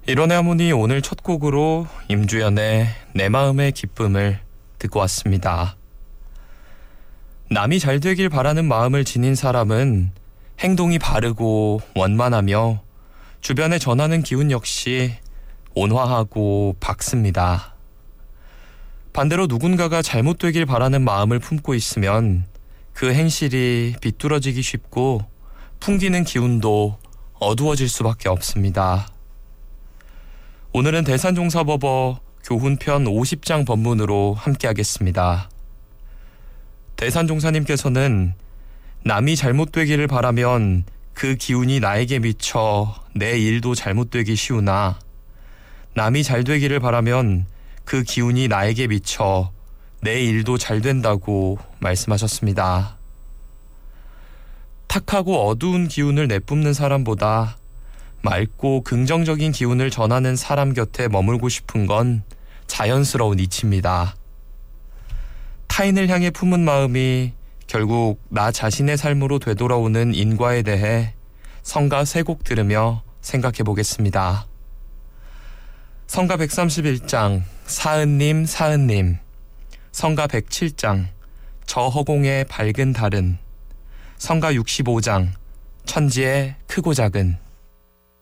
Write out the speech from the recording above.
이론의 하모니 오늘 첫 곡으로 임주연의 내 마음의 기쁨을 듣고 왔습니다. 남이 잘 되길 바라는 마음을 지닌 사람은 행동이 바르고 원만하며 주변에 전하는 기운 역시 온화하고 밝습니다. 반대로 누군가가 잘못되길 바라는 마음을 품고 있으면 그 행실이 비뚤어지기 쉽고 풍기는 기운도 어두워질 수밖에 없습니다. 오늘은 대산종사법어 교훈편 50장 법문으로 함께하겠습니다. 대산종사님께서는 남이 잘못되기를 바라면 그 기운이 나에게 미쳐 내 일도 잘못되기 쉬우나 남이 잘 되기를 바라면 그 기운이 나에게 미쳐 내 일도 잘 된다고 말씀하셨습니다. 탁하고 어두운 기운을 내뿜는 사람보다 맑고 긍정적인 기운을 전하는 사람 곁에 머물고 싶은 건 자연스러운 이치입니다. 타인을 향해 품은 마음이 결국 나 자신의 삶으로 되돌아오는 인과에 대해 성가 3곡 들으며 생각해 보겠습니다. 성가 131장 사은님 사은님, 성가 107장 저 허공의 밝은 달은, 성가 65장 천지의 크고 작은.